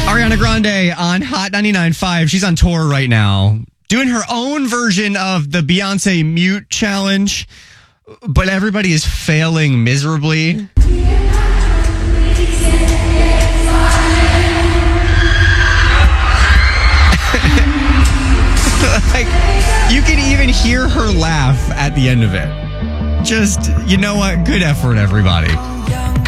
Ariana Grande on Hot 99.5. She's on tour right now, doing her own version of the Beyonce Mute Challenge, but everybody is failing miserably. Like, you can even hear her laugh at the end of it. Just, you know what? Good effort, everybody.